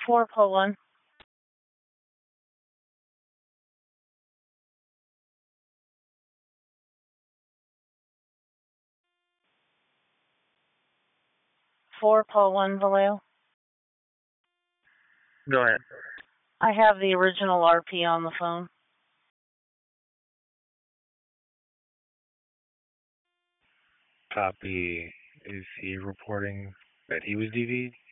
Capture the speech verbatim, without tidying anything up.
Four pull one. Four pull one, Vallejo. Go ahead. I have the original R P on the phone. Copy. Is he reporting that he was D V'd?